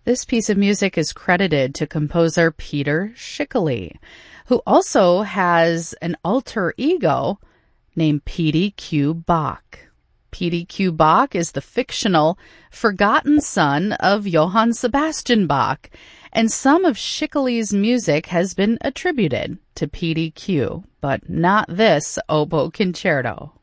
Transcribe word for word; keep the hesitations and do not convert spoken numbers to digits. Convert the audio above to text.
This piece of music is credited to composer Peter Schickele, who also has an alter ego named Petey Q. Bach. Petey Q. Bach is the fictional, forgotten son of Johann Sebastian Bach, and some of Schickele's music has been attributed to Petey Q, but not this oboe concerto.